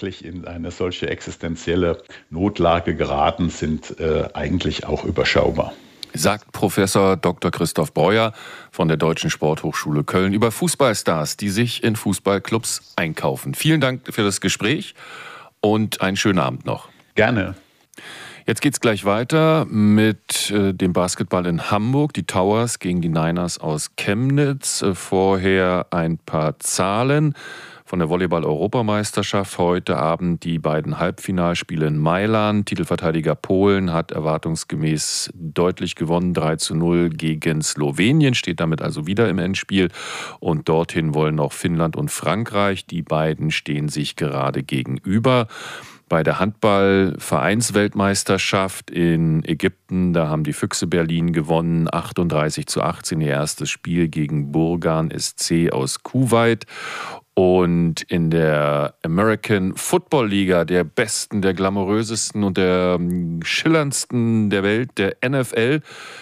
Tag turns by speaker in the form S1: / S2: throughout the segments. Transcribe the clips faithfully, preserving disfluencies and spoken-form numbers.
S1: wirklich in eine solche existenzielle Notlage geraten, sind äh, eigentlich auch überschaubar.
S2: Sagt Professor Doktor Christoph Breuer von der Deutschen Sporthochschule Köln über Fußballstars, die sich in Fußballclubs einkaufen. Vielen Dank für das Gespräch und einen schönen Abend noch.
S1: Gerne.
S2: Jetzt geht's gleich weiter mit äh, dem Basketball in Hamburg. Die Towers gegen die Niners aus Chemnitz. Äh, vorher ein paar Zahlen von der Volleyball-Europameisterschaft. Heute Abend die beiden Halbfinalspiele in Mailand. Titelverteidiger Polen hat erwartungsgemäß deutlich gewonnen. drei zu null gegen Slowenien, steht damit also wieder im Endspiel. Und dorthin wollen noch Finnland und Frankreich. Die beiden stehen sich gerade gegenüber. Bei der Handball-Vereinsweltmeisterschaft in Ägypten, da haben die Füchse Berlin gewonnen, achtunddreißig zu achtzehn, ihr erstes Spiel gegen Burgan S C aus Kuwait. Und in der American Football Liga, der besten, der glamourösesten und der schillerndsten der Welt, der N F L,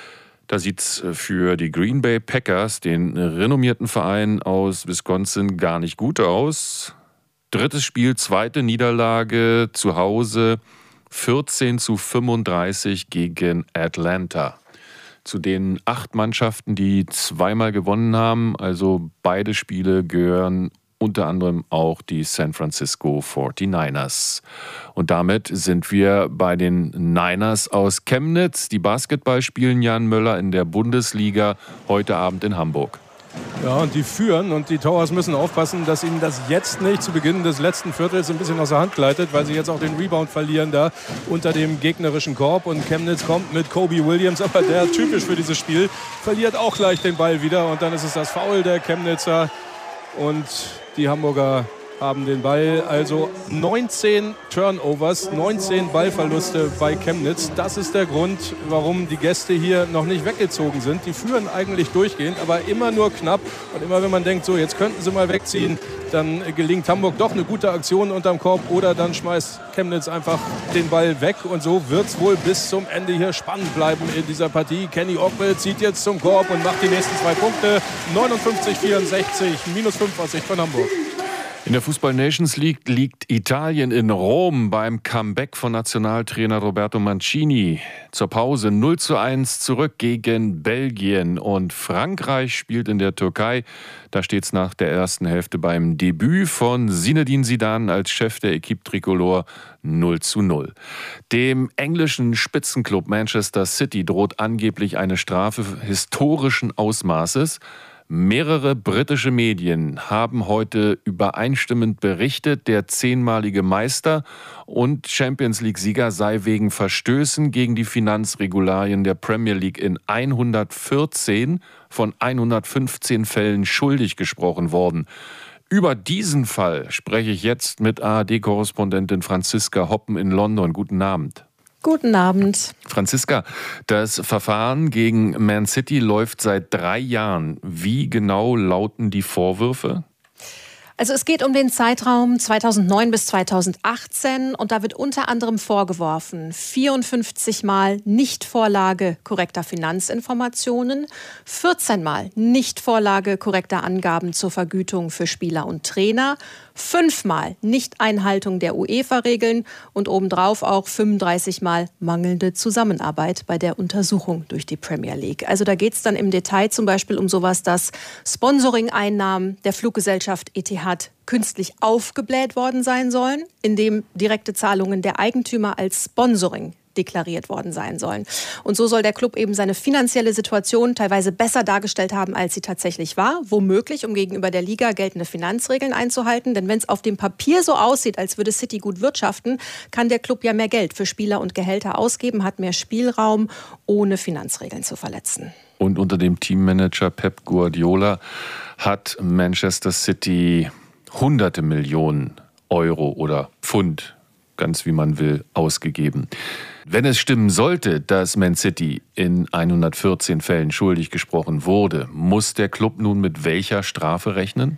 S2: da sieht es für die Green Bay Packers, den renommierten Verein aus Wisconsin, gar nicht gut aus. Drittes Spiel, zweite Niederlage zu Hause, vierzehn zu fünfunddreißig gegen Atlanta. Zu den acht Mannschaften, die zweimal gewonnen haben, also beide Spiele gehören unter anderem auch die San Francisco forty-niners. Und damit sind wir bei den Niners aus Chemnitz. Die Basketball spielen Jan Möller in der Bundesliga heute Abend in Hamburg.
S3: Ja, und die führen und die Towers müssen aufpassen, dass ihnen das jetzt nicht zu Beginn des letzten Viertels ein bisschen aus der Hand gleitet, weil sie jetzt auch den Rebound verlieren da unter dem gegnerischen Korb. Und Chemnitz kommt mit Kobe Williams, aber der typisch für dieses Spiel, verliert auch gleich den Ball wieder. Und dann ist es das Foul der Chemnitzer und die Hamburger haben den Ball. Also neunzehn Turnovers, neunzehn Ballverluste bei Chemnitz. Das ist der Grund, warum die Gäste hier noch nicht weggezogen sind. Die führen eigentlich durchgehend, aber immer nur knapp. Und immer wenn man denkt, so jetzt könnten sie mal wegziehen, dann gelingt Hamburg doch eine gute Aktion unterm Korb oder dann schmeißt Chemnitz einfach den Ball weg. Und so wird es wohl bis zum Ende hier spannend bleiben in dieser Partie. Kenny Ogbe zieht jetzt zum Korb und macht die nächsten zwei Punkte. neunundfünfzig vierundsechzig, minus fünf aus Sicht von Hamburg.
S2: In der Fußball Nations League liegt Italien in Rom beim Comeback von Nationaltrainer Roberto Mancini. Zur Pause null zu eins zurück gegen Belgien. Und Frankreich spielt in der Türkei. Da steht es nach der ersten Hälfte beim Debüt von Zinedine Zidane als Chef der Équipe Tricolore null zu null. Dem englischen Spitzenclub Manchester City droht angeblich eine Strafe historischen Ausmaßes. Mehrere britische Medien haben heute übereinstimmend berichtet, der zehnmalige Meister und Champions-League-Sieger sei wegen Verstößen gegen die Finanzregularien der Premier League in hundertvierzehn von hundertfünfzehn Fällen schuldig gesprochen worden. Über diesen Fall spreche ich jetzt mit A R D-Korrespondentin Franziska Hoppen in London. Guten Abend.
S4: Guten Abend.
S2: Franziska, das Verfahren gegen Man City läuft seit drei Jahren. Wie genau lauten die Vorwürfe?
S4: Also es geht um den Zeitraum zweitausendneun bis zweitausendachtzehn und da wird unter anderem vorgeworfen, vierundfünfzig Mal Nichtvorlage korrekter Finanzinformationen, vierzehn Mal Nichtvorlage korrekter Angaben zur Vergütung für Spieler und Trainer, fünfmal Nichteinhaltung der UEFA-Regeln und obendrauf auch fünfunddreißig Mal mangelnde Zusammenarbeit bei der Untersuchung durch die Premier League. Also da geht es dann im Detail zum Beispiel um sowas, dass Sponsoring-Einnahmen der Fluggesellschaft Etihad künstlich aufgebläht worden sein sollen, indem direkte Zahlungen der Eigentümer als Sponsoring deklariert worden sein sollen. Und so soll der Club eben seine finanzielle Situation teilweise besser dargestellt haben, als sie tatsächlich war. Womöglich, um gegenüber der Liga geltende Finanzregeln einzuhalten. Denn wenn es auf dem Papier so aussieht, als würde City gut wirtschaften, kann der Club ja mehr Geld für Spieler und Gehälter ausgeben, hat mehr Spielraum, ohne Finanzregeln zu verletzen.
S2: Und unter dem Teammanager Pep Guardiola hat Manchester City hunderte Millionen Euro oder Pfund, ganz wie man will, ausgegeben. Wenn es stimmen sollte, dass Man City in hundertvierzehn Fällen schuldig gesprochen wurde, muss der Club nun mit welcher Strafe rechnen?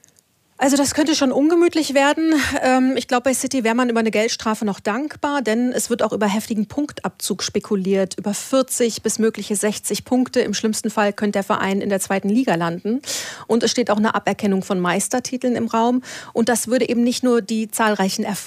S4: Also das könnte schon ungemütlich werden. Ich glaube, bei City wäre man über eine Geldstrafe noch dankbar, denn es wird auch über heftigen Punktabzug spekuliert. Über vierzig bis mögliche sechzig Punkte. Im schlimmsten Fall könnte der Verein in der zweiten Liga landen. Und es steht auch eine Aberkennung von Meistertiteln im Raum. Und das würde eben nicht nur die zahlreichen Erfolge